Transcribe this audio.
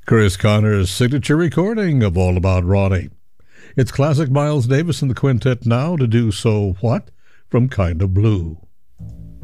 Chris Connor's signature recording of All About Ronnie. It's classic Miles Davis and the Quintet now to do So What from Kind of Blue.